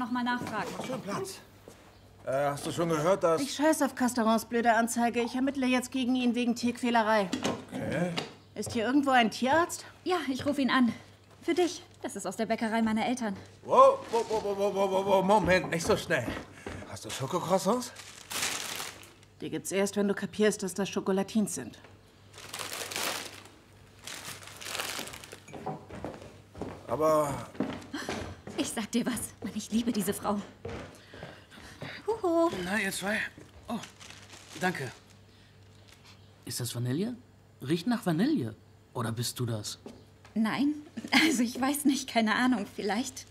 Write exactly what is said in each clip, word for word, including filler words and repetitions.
noch mal nachfragen. Mach schön Platz. Äh, hast du schon gehört, dass... Ich scheiß auf Casterons blöde Anzeige. Ich ermittle jetzt gegen ihn wegen Tierquälerei. Okay. Ist hier irgendwo ein Tierarzt? Ja, ich rufe ihn an. Für dich. Das ist aus der Bäckerei meiner Eltern. Wow, wow, wow, wow, wow, wow, wow, Moment, nicht so schnell. Hast du Schokocroissants? Die gibt's erst, wenn du kapierst, dass das Schokolatins sind. Aber... Ich sag dir was. Mann, ich liebe diese Frau. Huhu. Na, ihr zwei. Oh, danke. Ist das Vanille? Riecht nach Vanille. Oder bist du das? Nein, also ich weiß nicht, keine Ahnung, vielleicht.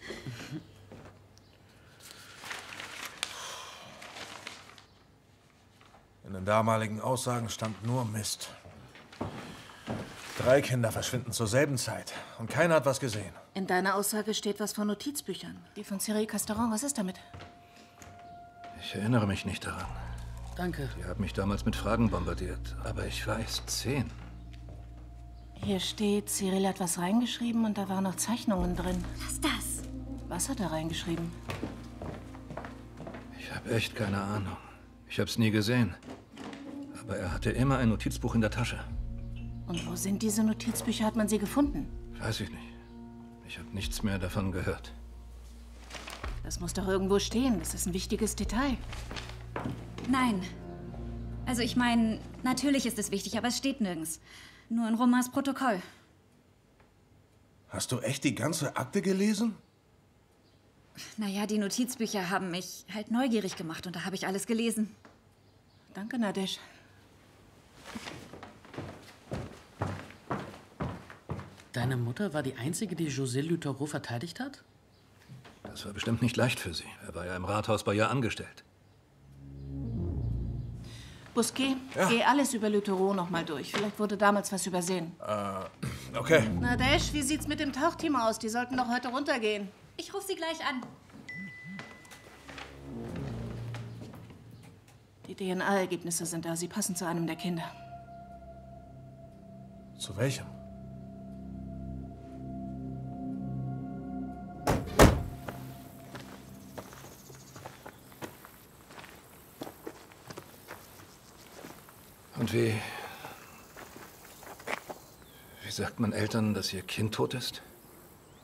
In den damaligen Aussagen stand nur Mist. Drei Kinder verschwinden zur selben Zeit und keiner hat was gesehen. In deiner Aussage steht was von Notizbüchern. Die von Cyril Casteron, was ist damit? Ich erinnere mich nicht daran. Danke. Sie haben mich damals mit Fragen bombardiert, aber ich war erst zehn. Hier steht, Cyril hat was reingeschrieben und da waren noch Zeichnungen drin. Was ist das? Was hat er reingeschrieben? Ich habe echt keine Ahnung. Ich habe es nie gesehen. Aber er hatte immer ein Notizbuch in der Tasche. Und wo sind diese Notizbücher? Hat man sie gefunden? Weiß ich nicht. Ich habe nichts mehr davon gehört. Das muss doch irgendwo stehen. Das ist ein wichtiges Detail. Nein. Also ich meine, natürlich ist es wichtig, aber es steht nirgends. Nur in Romans Protokoll. Hast du echt die ganze Akte gelesen? Naja, die Notizbücher haben mich halt neugierig gemacht und da habe ich alles gelesen. Danke, Nadesh. Deine Mutter war die Einzige, die José Luthereau verteidigt hat? Das war bestimmt nicht leicht für sie. Er war ja im Rathaus bei ihr angestellt. Busquet, Ja. geh alles über Luthereau noch mal durch. Vielleicht wurde damals was übersehen. Äh, okay. Nadesh, wie sieht's mit dem Tauchteam aus? Die sollten doch heute runtergehen. Ich rufe sie gleich an. Die D N A-Ergebnisse sind da. Sie passen zu einem der Kinder. Zu welchem? Und wie... Wie sagt man Eltern, dass ihr Kind tot ist?